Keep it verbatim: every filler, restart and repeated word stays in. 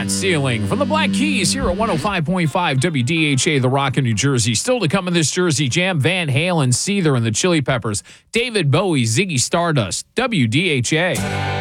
That Ceiling from the Black Keys here at one oh five point five W D H A, The Rock in New Jersey. Still to come in this Jersey Jam, Van Halen, Seether and the Chili Peppers, David Bowie, Ziggy Stardust, W D H A.